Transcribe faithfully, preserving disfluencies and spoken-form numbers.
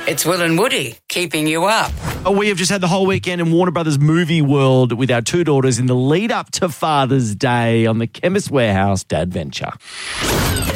It's Will and Woody keeping you up. Oh, we have just had the whole weekend in Warner Brothers Movie World with our two daughters in the lead up to Father's Day on the Chemist Warehouse Dad Venture.